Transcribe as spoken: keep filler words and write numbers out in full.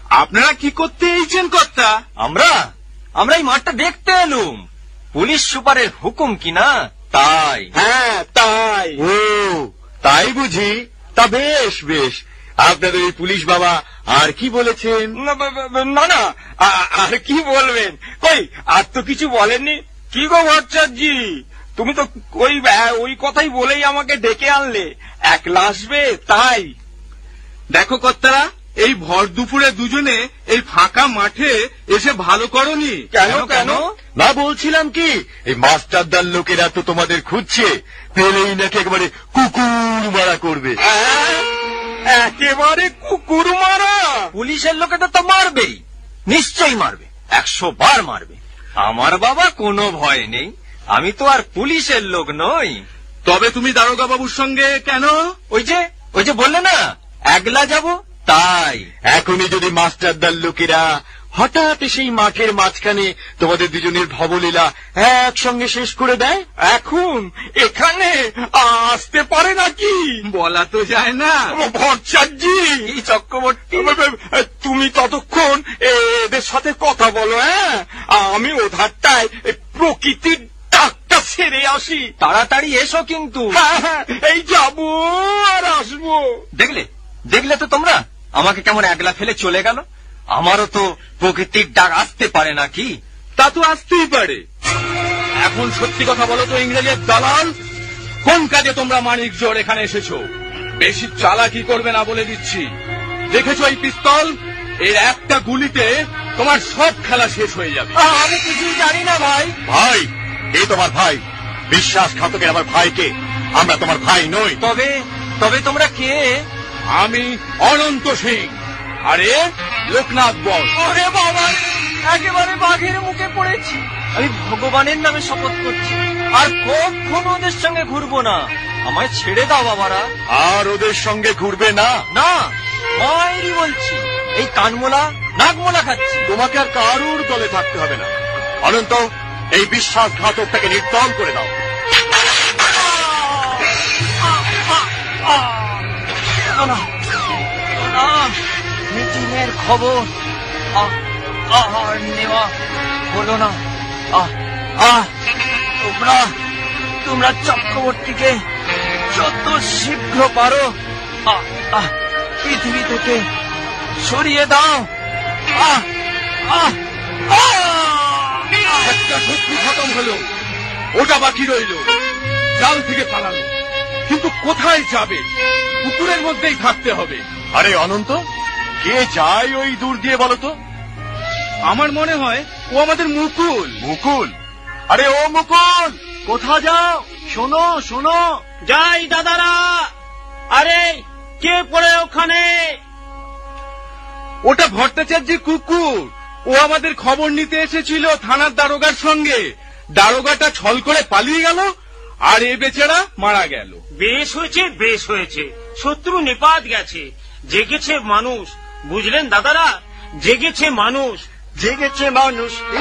আপনারা কি করতে এইছেন কর্তা? আমরা আমরা এই মাঠটা দেখতে এলুম, পুলিশ সুপারের হুকুম কিনা তাই। হ্যাঁ তাই। ও তাই বুঝি? তা বেশ বেশ, আপনাদের এই পুলিশ বাবা আর কি বলেছেন? না না, আর কি বলবেন, কই আর তো কিছু বলেননি। কি গো ভট্টাচার্যজি, তুমি তো ওই ওই কথাই বলেই আমাকে ডেকে আনলে, একলা আসবে তাই। দেখো কর্তারা, এই ভর দুপুরে দুজনে এই ফাঁকা মাঠে এসে ভালো করনি। কেন কেন? না বলছিলাম কি, এই মাস্টারদার লোকেরা তো তোমাদের খুঁজছে, পেলেই নাকি একেবারে কুকুর মারা করবে। একেবারে কুকুর মারা? পুলিশের লোকেদের তো মারবেই, নিশ্চয়ই মারবে, একশো বার মারবে। আমার বাবা কোনো ভয় নেই, আমি তো আর পুলিশের লোক নই। তবে তুমি দারোগা বাবুর সঙ্গে কেন? ওই যে ওই যে বললে না একলা যাব তাই। এখনই যদি মাস্টারদার লোকেরা হঠাৎ সেই মাঠের মাঝখানে তোমাদের দুজনের ভবলীলা একসঙ্গে শেষ করে দেয়, এখন এখানে আসতে পারে নাকি? বলা তো যায় না। ভট্টাচার্যজি চক্রবর্তী, তুমি ততক্ষণ এদের সাথে কথা বলো। হ্যাঁ, আমি ওধারটায় প্রকৃতির ডাকটা সেরে আসি। তাড়াতাড়ি এসো কিন্তু। এই যাবো আর আসবো। দেখলে দেখলে তো তোমরা আমাকে কেমন একলা ফেলে চলে গেল। আমারও তো প্রকৃতির ডাক আসতে পারে নাকি? তা তো আসতেই পারে। এখন সত্যি কথা বলো তো ইংরেজের দালাল, কোন কাজে তোমরা মানিক জোর এখানে এসেছো? বেশি চালাকি করবে না বলে দিচ্ছি। দেখেছো এই পিস্তল, এর একটা গুলিতে তোমার সব খেলা শেষ হয়ে যাবে। আমি কিছুই জানি না ভাই। ভাই? এই তোমার ভাই? বিশ্বাসঘাতকের আমার ভাইকে? আমরা তোমার ভাই নই। তবে তবে তোমরা কে? আমি অনন্ত সিং, আরে লোকনাথ বল। ওরে বাবা, একেবারে বাঘের মুখে পড়েছি। আমি ভগবানের নামে শপথ করছি, আর কখনো ওদের সঙ্গে ঘুরবো না। আমায় ছেড়ে দাও বাবারা। আর ওদের সঙ্গে ঘুরবে না? না, মায়েরই বলছি, এই কানমোলা নাকমোলা খাচ্ছি। তোমাকে আর কারুর দলে থাকতে হবে না। অনন্ত, এই বিশ্বাসঘাতকটাকে নির্দল করে দাও। মিটিংয়ের খবর আর নেওয়া হলো না। তোমরা তোমরা চক্রবর্তীকে যত শীঘ্র পারো পৃথিবী থেকে সরিয়ে দাও। একটা শত্রু খতম হলো, ওটা বাকি রইল। জাল থেকে পালানো, কিন্তু কোথায় যাবে? পুকুরের মধ্যেই থাকতে হবে। আরে অনন্ত, কে যায় ওই দূর দিয়ে বলো তো? আমার মনে হয় ও আমাদের মুকুল। মুকুল? আরে ও মুকুল, কোথা যাও? শোনো শোনো। যাই দাদারা। আরে কে পড়ে ওখানে? ওটা ভট্টাচার্য কুকুর। ও আমাদের খবর নিতে এসেছিল থানার দারোগার সঙ্গে। দারোগাটা ছল করে পালিয়ে গেল, আর এ বেচারা মারা গেল। বেশ হয়েছে বেশ হয়েছে, শত্রু নিপাত গেছে। জেগেছে মানুষ, বুঝলেন দাদারা, জেগেছে মানুষ, জেগেছে মানুষ।